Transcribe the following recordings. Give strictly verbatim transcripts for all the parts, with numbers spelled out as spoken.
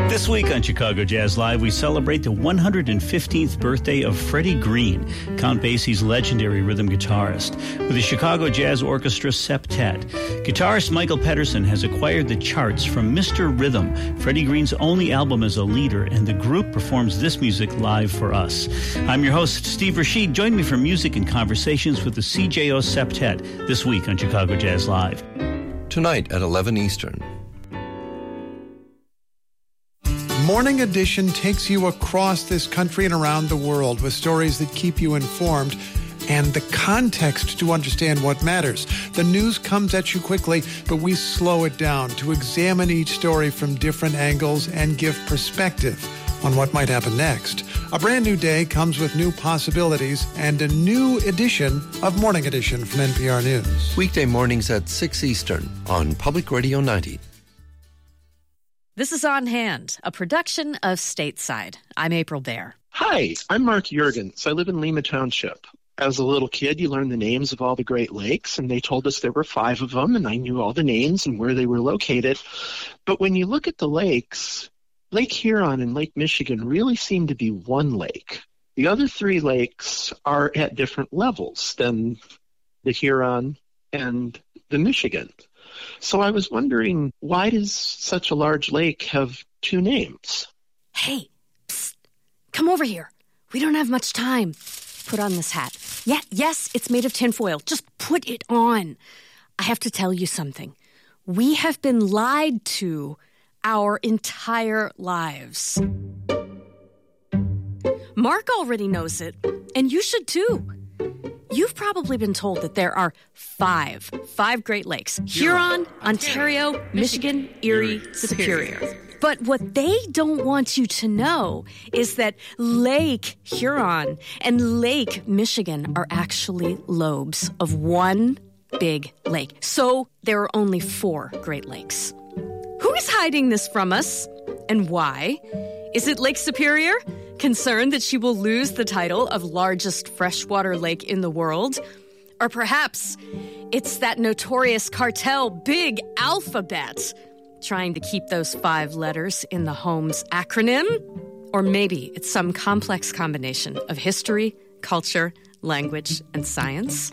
This week on Chicago Jazz Live, we celebrate the one hundred fifteenth birthday of Freddie Green, Count Basie's legendary rhythm guitarist, with the Chicago Jazz Orchestra Septet. Guitarist Michael Pedersen has acquired the charts from Mister Rhythm, Freddie Green's only album as a leader, and the group performs this music live for us. I'm your host, Steve Rashid. Join me for music and conversations with the C J O Septet this week on Chicago Jazz Live. Tonight at eleven Eastern. Morning Edition takes you across this country and around the world with stories that keep you informed and the context to understand what matters. The news comes at you quickly, but we slow it down to examine each story from different angles and give perspective on what might happen next. A brand new day comes with new possibilities and a new edition of Morning Edition from N P R News. Weekday mornings at six Eastern on Public Radio ninety. This is On Hand, a production of Stateside. I'm April Baer. Hi, I'm Mark Juergens. I live in Lima Township. As a little kid, you learned the names of all the Great Lakes, and they told us there were five of them, and I knew all the names and where they were located. But when you look at the lakes, Lake Huron and Lake Michigan really seem to be one lake. The other three lakes are at different levels than the Huron and the Michigan. So I was wondering, why does such a large lake have two names? Hey, psst, come over here. We don't have much time. Put on this hat. Yeah, yes, it's made of tinfoil. Just put it on. I have to tell you something. We have been lied to our entire lives. Mark already knows it, and you should too. You've probably been told that there are five, five Great Lakes. Huron, Ontario, Michigan, Erie, Superior. But what they don't want you to know is that Lake Huron and Lake Michigan are actually lobes of one big lake. So there are only four Great Lakes. Who is hiding this from us, and why? Is it Lake Superior, concerned that she will lose the title of largest freshwater lake in the world? Or perhaps it's that notorious cartel Big Alphabet, trying to keep those five letters in the Holmes acronym? Or maybe it's some complex combination of history, culture, language, and science?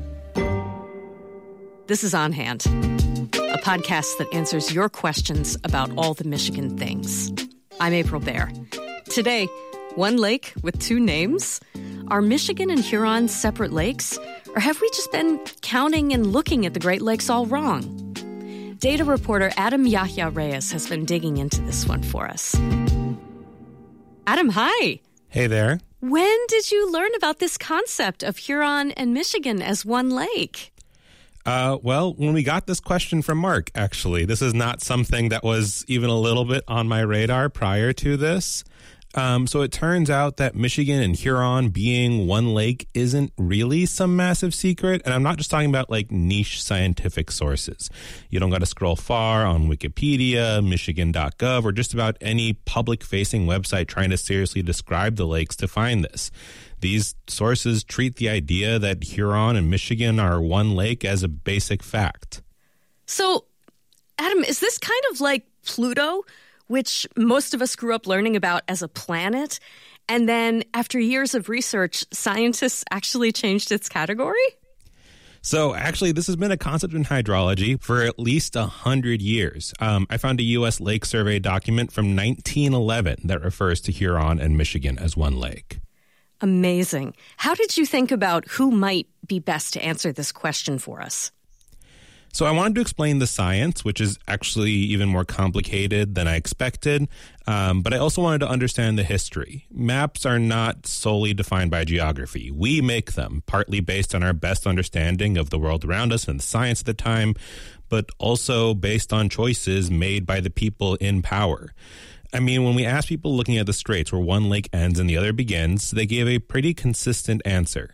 This is On Hand, a podcast that answers your questions about all the Michigan things. I'm April Baer. Today, one lake with two names? Are Michigan and Huron separate lakes? Or have we just been counting and looking at the Great Lakes all wrong? Data reporter Adam Yahya Reyes has been digging into this one for us. Adam, hi. Hey there. When did you learn about this concept of Huron and Michigan as one lake? Uh, well, when we got this question from Mark, actually, this is not something that was even a little bit on my radar prior to this. Um, so it turns out that Michigan and Huron being one lake isn't really some massive secret. And I'm not just talking about like niche scientific sources. You don't got to scroll far on Wikipedia, Michigan dot gov, or just about any public-facing website trying to seriously describe the lakes to find this. These sources treat the idea that Huron and Michigan are one lake as a basic fact. So, Adam, is this kind of like Pluto, which most of us grew up learning about as a planet, and then after years of research, scientists actually changed its category? So actually, this has been a concept in hydrology for at least one hundred years. Um, I found a U S Lake Survey document from nineteen eleven that refers to Huron and Michigan as one lake. Amazing. How did you think about who might be best to answer this question for us? So I wanted to explain the science, which is actually even more complicated than I expected, um, but I also wanted to understand the history. Maps are not solely defined by geography. We make them, partly based on our best understanding of the world around us and the science at the time, but also based on choices made by the people in power. I mean, when we asked people looking at the straits where one lake ends and the other begins, they gave a pretty consistent answer.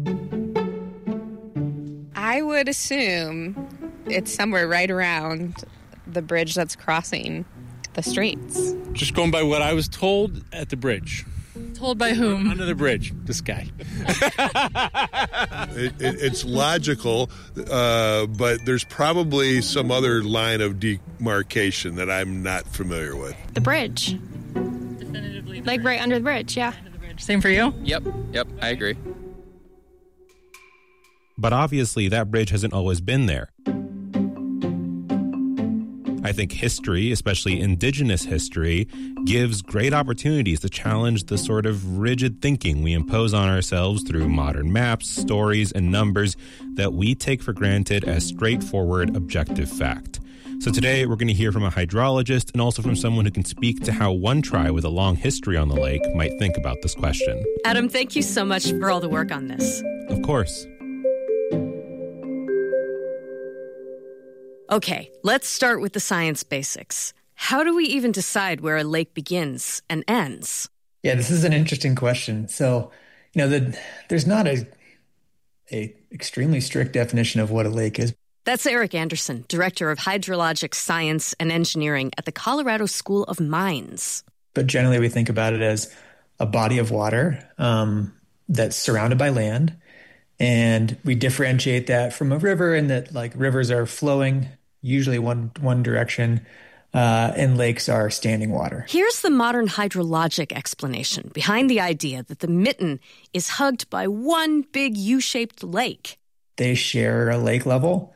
I would assume it's somewhere right around the bridge that's crossing the straits. Just going by what I was told, at the bridge. Told by whom? Under the bridge. This guy. it, it, it's logical, uh, but there's probably some other line of demarcation that I'm not familiar with. The bridge. Definitively. The like bridge. right under the bridge, yeah. Under the bridge. Same for you? Yep. Yep. I agree. But obviously, that bridge hasn't always been there. I think history, especially indigenous history, gives great opportunities to challenge the sort of rigid thinking we impose on ourselves through modern maps, stories, and numbers that we take for granted as straightforward, objective fact. So today, we're going to hear from a hydrologist and also from someone who can speak to how one tribe with a long history on the lake might think about this question. Adam, thank you so much for all the work on this. Of course. Okay, let's start with the science basics. How do we even decide where a lake begins and ends? Yeah, this is an interesting question. So, you know, the, there's not a, a extremely strict definition of what a lake is. That's Eric Anderson, Director of Hydrologic Science and Engineering at the Colorado School of Mines. But generally, we think about it as a body of water um, that's surrounded by land. And we differentiate that from a river in that, like, rivers are flowing, usually one one direction, uh, and lakes are standing water. Here's the modern hydrologic explanation behind the idea that the mitten is hugged by one big U-shaped lake. They share a lake level.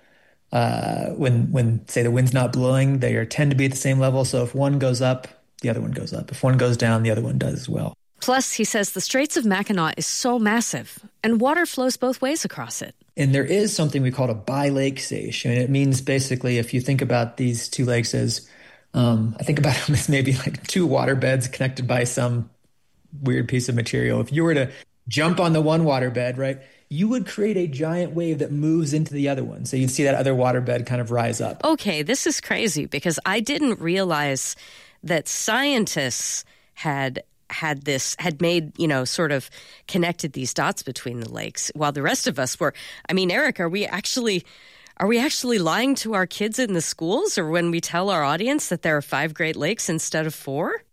Uh, when, when, say, the wind's not blowing, they are, tend to be at the same level. So if one goes up, the other one goes up. If one goes down, the other one does as well. Plus, he says the Straits of Mackinac is so massive, and water flows both ways across it. And there is something we call a bi-lake seiche. And it means basically, if you think about these two lakes as, um, I think about them as maybe like two water beds connected by some weird piece of material. If you were to jump on the one water bed, right, you would create a giant wave that moves into the other one. So you'd see that other water bed kind of rise up. Okay, this is crazy because I didn't realize that scientists had had this, had made, you know, sort of connected these dots between the lakes while the rest of us were. I mean, Eric, are we actually, are we actually lying to our kids in the schools or when we tell our audience that there are five Great Lakes instead of four?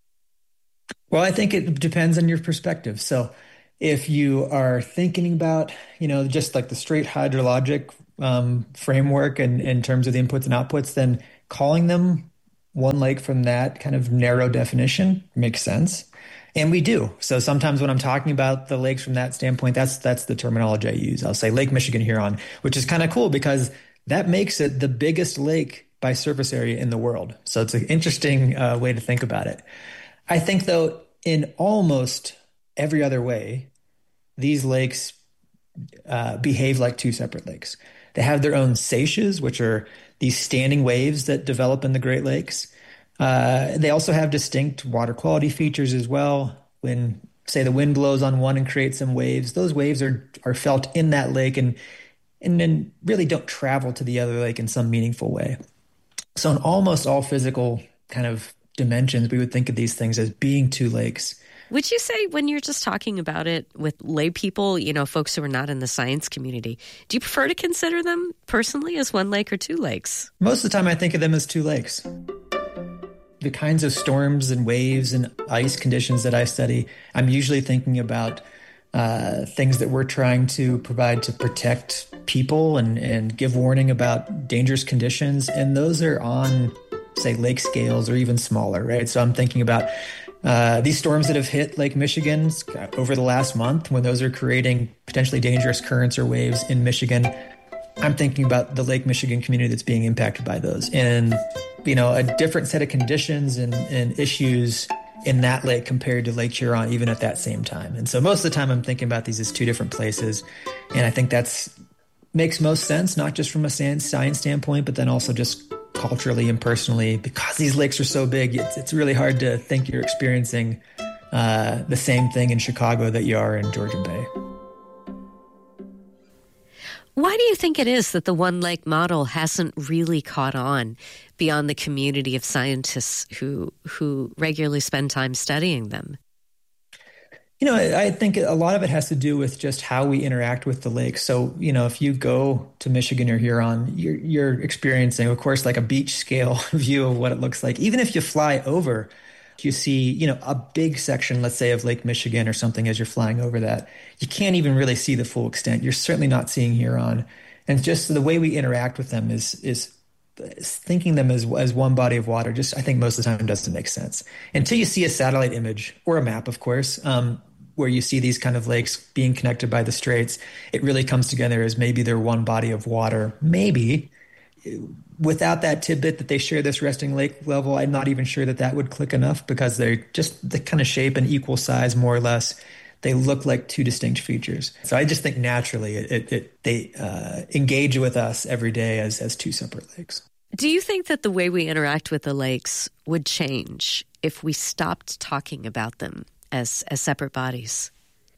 Well, I think it depends on your perspective. So if you are thinking about, you know, just like the straight hydrologic um, framework and in terms of the inputs and outputs, then calling them one lake from that kind of narrow definition makes sense. And we do. So sometimes when I'm talking about the lakes from that standpoint, that's that's the terminology I use. I'll say Lake Michigan Huron, which is kind of cool because that makes it the biggest lake by surface area in the world. So it's an interesting uh, way to think about it. I think, though, in almost every other way, these lakes uh, behave like two separate lakes. They have their own seiches, which are these standing waves that develop in the Great Lakes. Uh, they also have distinct water quality features as well. When, say, the wind blows on one and creates some waves, those waves are are felt in that lake and and then really don't travel to the other lake in some meaningful way. So in almost all physical kind of dimensions, we would think of these things as being two lakes. Would you say when you're just talking about it with lay people, you know, folks who are not in the science community, do you prefer to consider them personally as one lake or two lakes? Most of the time I think of them as two lakes. The kinds of storms and waves and ice conditions that I study, I'm usually thinking about uh, things that we're trying to provide to protect people and, and give warning about dangerous conditions. And those are on, say, lake scales or even smaller, right? So I'm thinking about uh, these storms that have hit Lake Michigan over the last month when those are creating potentially dangerous currents or waves in Michigan. I'm thinking about the Lake Michigan community that's being impacted by those. And you know, a different set of conditions and, and issues in that lake compared to Lake Huron, even at that same time. And so most of the time I'm thinking about these as two different places. And I think that's makes most sense, not just from a science standpoint, but then also just culturally and personally, because these lakes are so big, it's, it's really hard to think you're experiencing uh, the same thing in Chicago that you are in Georgian Bay. Why do you think it is that the one lake model hasn't really caught on beyond the community of scientists who who regularly spend time studying them? You know, I think a lot of it has to do with just how we interact with the lakes. So, you know, if you go to Michigan or Huron, you're, you're experiencing, of course, like a beach scale view of what it looks like. Even if you fly over You see, you know, a big section, let's say, of Lake Michigan or something as you're flying over that. You can't even really see the full extent. You're certainly not seeing Huron. And just the way we interact with them is is thinking them as as one body of water, just I think most of the time doesn't make sense. Until you see a satellite image or a map, of course, um, where you see these kind of lakes being connected by the straits, it really comes together as maybe they're one body of water. Maybe. Without that tidbit that they share this resting lake level, I'm not even sure that that would click enough, because they're just the kind of shape and equal size, more or less. They look like two distinct features. So I just think naturally it, it, it, they uh, engage with us every day as, as two separate lakes. Do you think that the way we interact with the lakes would change if we stopped talking about them as, as separate bodies?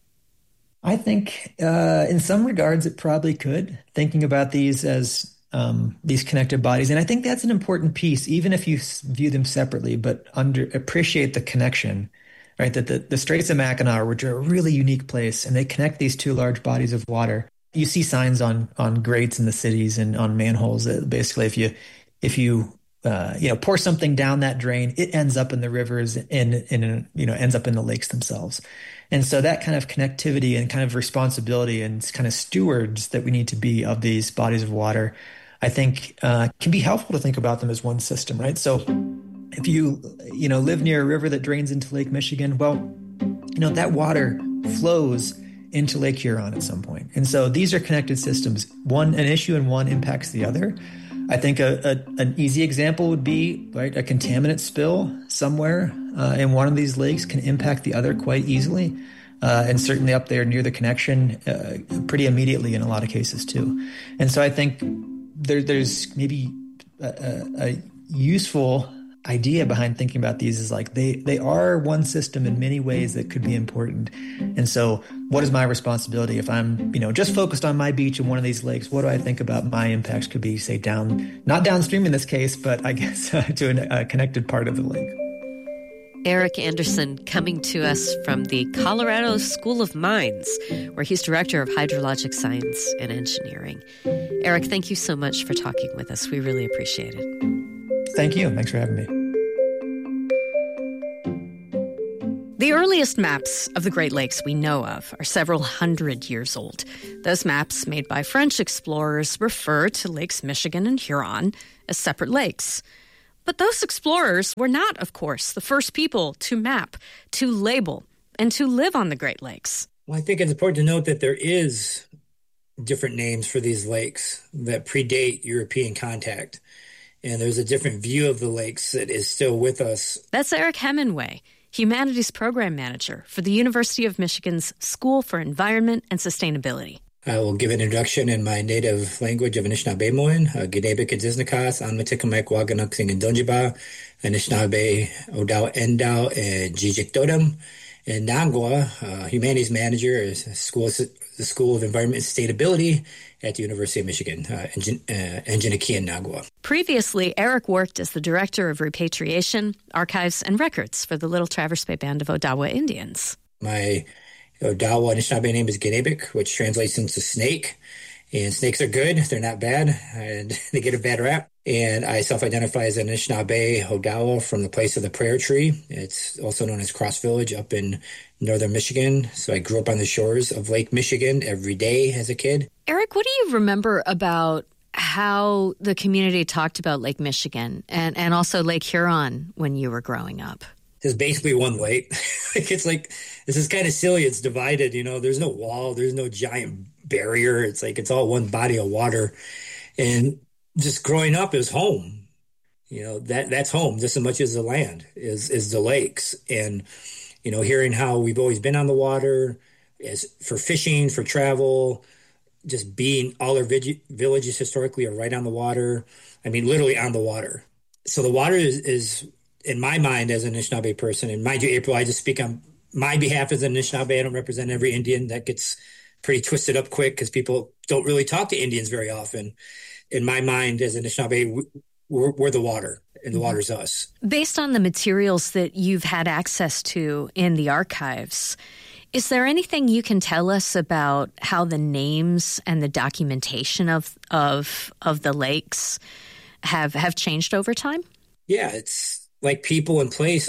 I think uh, in some regards it probably could, thinking about these as Um, these connected bodies. And I think that's an important piece, even if you view them separately, but under appreciate the connection, right? That the, the Straits of Mackinac, which are a really unique place, and they connect these two large bodies of water. You see signs on on grates in the cities and on manholes that basically if you if you uh, you know pour something down that drain, it ends up in the rivers and and you know ends up in the lakes themselves. And so that kind of connectivity and kind of responsibility and kind of stewards that we need to be of these bodies of water, I think uh, can be helpful to think about them as one system, right? So if you, you know, live near a river that drains into Lake Michigan, well, you know, that water flows into Lake Huron at some point. And so these are connected systems. One, an issue in one impacts the other. I think a, a, an easy example would be, right, a contaminant spill somewhere uh, in one of these lakes can impact the other quite easily. Uh, and certainly up there near the connection uh, pretty immediately in a lot of cases too. And so I think There, there's maybe a, a useful idea behind thinking about these is like they, they are one system in many ways that could be important. And so what is my responsibility if I'm, you know, just focused on my beach in one of these lakes? What do I think about my impacts could be, say, down, not downstream in this case, but I guess uh, to a connected part of the lake. Eric Anderson coming to us from the Colorado School of Mines, where he's Director of Hydrologic Science and Engineering. Eric, thank you so much for talking with us. We really appreciate it. Thank you. Thanks for having me. The earliest maps of the Great Lakes we know of are several hundred years old. Those maps, made by French explorers, refer to Lakes Michigan and Huron as separate lakes. But those explorers were not, of course, the first people to map, to label, and to live on the Great Lakes. Well, I think it's important to note that there is different names for these lakes that predate European contact. And there's a different view of the lakes that is still with us. That's Eric Hemingway, Humanities Program Manager for the University of Michigan's School for Environment and Sustainability. I will give an introduction in my native language of Anishinaabemowin, Gedebik and Ziznikas, Anmatikamik, Waganuksing and Dunjiba, Anishinaabe, Odao Endao, and Jijik Dodam. And Nangwa, uh, Humanities Manager, is school, the School of Environment and Sustainability at the University of Michigan, uh, Enginiki and Nangwa. Previously, Eric worked as the Director of Repatriation, Archives, and Records for the Little Traverse Bay Band of Odawa Indians. My Odawa Anishinaabe name is Gedebik, which translates into snake. And snakes are good. They're not bad. And they get a bad rap. And I self-identify as an Anishinaabe Odawa from the place of the prayer tree. It's also known as Cross Village up in northern Michigan. So I grew up on the shores of Lake Michigan every day as a kid. Eric, what do you remember about how the community talked about Lake Michigan and, and also Lake Huron when you were growing up? It's basically one lake. Like it's like, this is kind of silly. It's divided, you know, there's no wall. There's no giant barrier. It's like, it's all one body of water. And just growing up is home. You know, that that's home just as much as the land is, is the lakes. And, you know, hearing how we've always been on the water as for fishing, for travel, just being all our vig- villages historically are right on the water. I mean, literally on the water. So the water is, is in my mind as an Anishinaabe person, and mind you, April, I just speak on my behalf as an Anishinaabe. I don't represent every Indian. That gets pretty twisted up quick because people don't really talk to Indians very often. In my mind as an Anishinaabe, we're, we're the water, and the water's us. Based on the materials that you've had access to in the archives, is there anything you can tell us about how the names and the documentation of of of the lakes have have changed over time? Yeah, it's like people in place, like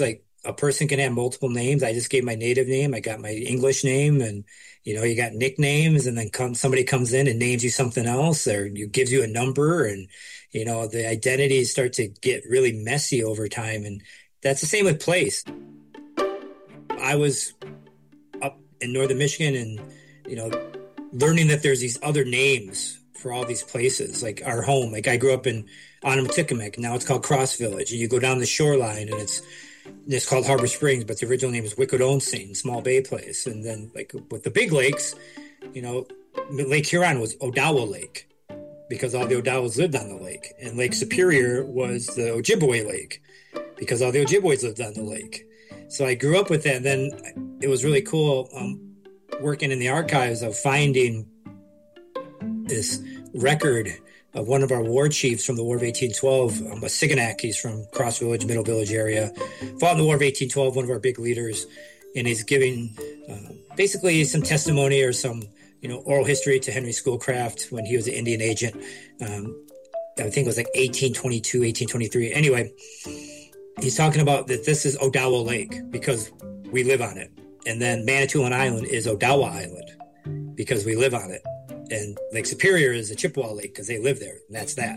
a person can have multiple names. I just gave my native name. I got my English name, and, you know, you got nicknames, and then come, somebody comes in and names you something else, or you gives you a number, and, you know, the identities start to get really messy over time. And that's the same with place. I was up in northern Michigan and, you know, learning that there's these other names for all these places, like our home. Like I grew up in Onomatikamek, now it's called Cross Village. And you go down the shoreline and it's it's called Harbor Springs, but the original name is Wickedonsing, small bay place. And then like with the big lakes, you know, Lake Huron was Odawa Lake because all the Odawas lived on the lake. And Lake Superior was the Ojibwe Lake because all the Ojibways lived on the lake. So I grew up with that. And then it was really cool um, working in the archives of finding this record of one of our war chiefs from the War of eighteen twelve, um, a Siganak. He's from Cross Village, Middle Village area, fought in the War of eighteen twelve, one of our big leaders, and he's giving uh, basically some testimony or some, you know, oral history to Henry Schoolcraft when he was an Indian agent. Um, I think it was like eighteen twenty-two, eighteen twenty-three. Anyway, he's talking about that this is Odawa Lake because we live on it. And then Manitoulin Island is Odawa Island because we live on it. And Lake Superior is a Chippewa Lake because they live there, and that's that.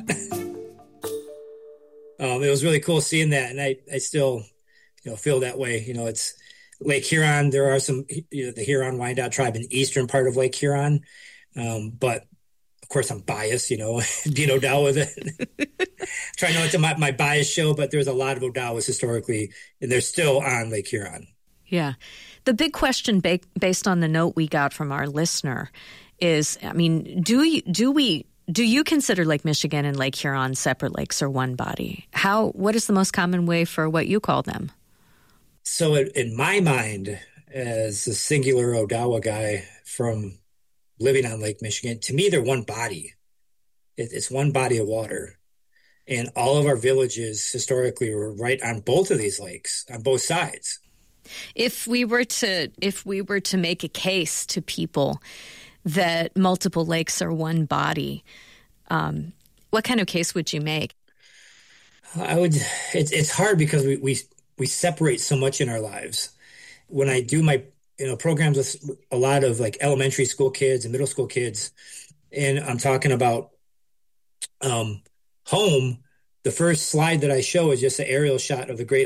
um, it was really cool seeing that, and I, I still, you know, feel that way. You know, it's Lake Huron. There are some, you know, the Huron Wyandot tribe in the eastern part of Lake Huron, um, but of course I'm biased. You know, being Odawa, that try not to my, my bias show, but there's a lot of Odawas historically, and they're still on Lake Huron. Yeah, the big question ba- based on the note we got from our listener is, I mean, do you, do we, do you consider Lake Michigan and Lake Huron separate lakes or one body? How, what is the most common way for what you call them? So in my mind, as a singular Odawa guy from living on Lake Michigan, to me, they're one body. It's one body of water. And all of our villages historically were right on both of these lakes, on both sides. If we were to, if we were to make a case to people that multiple lakes are one body, um, what kind of case would you make? I would. It's it's hard because we, we we separate so much in our lives. When I do my you know programs with a lot of like elementary school kids and middle school kids, and I'm talking about um, home, the first slide that I show is just an aerial shot of the Great